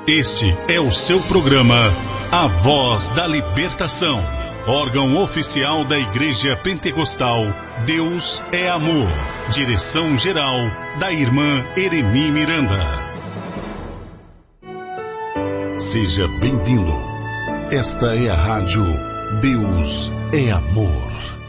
Este é o seu programa A Voz da Libertação, órgão oficial da Igreja Pentecostal Deus é Amor. Direção-geral da irmã Eremi Miranda. Seja bem-vindo. Esta é a rádio Deus é Amor.